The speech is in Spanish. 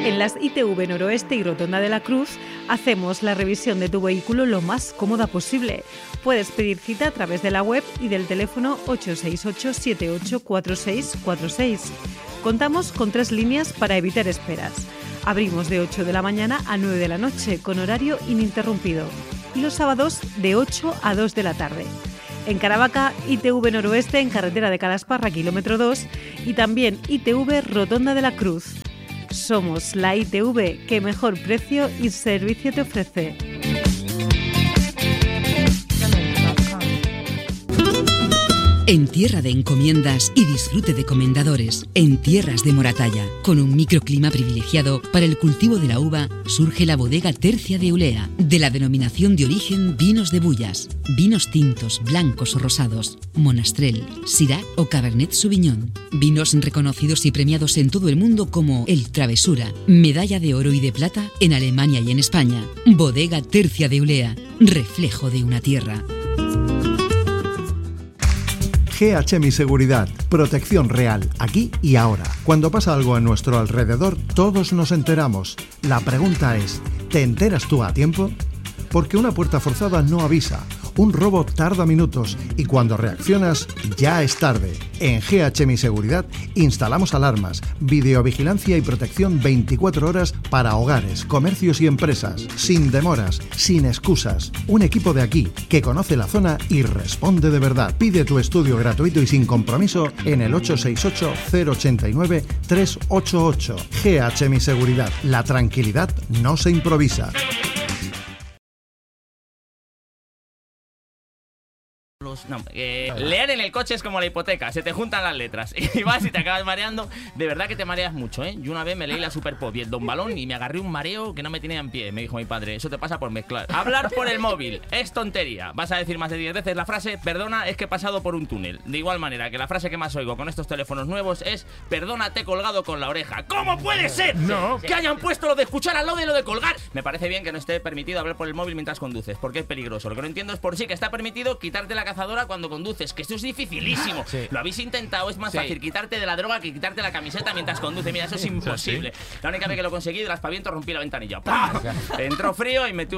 En las ITV Noroeste y Rotonda de la Cruz hacemos la revisión de tu vehículo lo más cómoda posible. Puedes pedir cita a través de la web y del teléfono 868-784646. Contamos con 3 líneas para evitar esperas. Abrimos de 8 de la mañana a 9 de la noche con horario ininterrumpido. Y los sábados de 8 a 2 de la tarde. En Caravaca, ITV Noroeste en carretera de Calasparra, kilómetro 2, y también ITV Rotonda de la Cruz. Somos la ITV que mejor precio y servicio te ofrece. En tierra de encomiendas y disfrute de comendadores, en tierras de Moratalla, con un microclima privilegiado para el cultivo de la uva, surge la bodega Tercia de Eulea, de la denominación de origen Vinos de Bullas, vinos tintos, blancos o rosados, Monastrell, Syrah o Cabernet Sauvignon, vinos reconocidos y premiados en todo el mundo como el Travesura, medalla de oro y de plata en Alemania y en España. Bodega Tercia de Eulea, reflejo de una tierra. GH Mi Seguridad, protección real, aquí y ahora. Cuando pasa algo a nuestro alrededor, todos nos enteramos. La pregunta es, ¿te enteras tú a tiempo? Porque una puerta forzada no avisa, un robo tarda minutos y cuando reaccionas ya es tarde. En GH Mi Seguridad instalamos alarmas, videovigilancia y protección 24 horas para hogares, comercios y empresas, sin demoras, sin excusas. Un equipo de aquí que conoce la zona y responde de verdad. Pide tu estudio gratuito y sin compromiso en el 868-089-388. GH Mi Seguridad. La tranquilidad no se improvisa. Leer en el coche es como la hipoteca, se te juntan las letras y vas y te acabas mareando. De verdad que te mareas mucho, ¿eh? Yo una vez me leí la Superpop y el Don Balón y me agarré un mareo que no me tenía en pie. Me dijo mi padre, eso te pasa por mezclar. Hablar por el móvil es tontería. Vas a decir más de 10 veces la frase, perdona, es que he pasado por un túnel. De igual manera que la frase que más oigo con estos teléfonos nuevos es, perdona, te he colgado con la oreja. ¿Cómo puede ser? No. Que hayan puesto lo de escuchar al lado de lo de colgar. Me parece bien que no esté permitido hablar por el móvil mientras conduces, porque es peligroso. Lo que no entiendo es por sí que está permitido quitarte la cazadora cuando conduces, que esto es dificilísimo. Sí. Lo habéis intentado, es más fácil quitarte de la droga que quitarte la camiseta mientras conduces. Mira, eso es imposible. La única vez que lo conseguí, del aspaviento rompí la ventanilla. ¡Pah! Entró frío y metí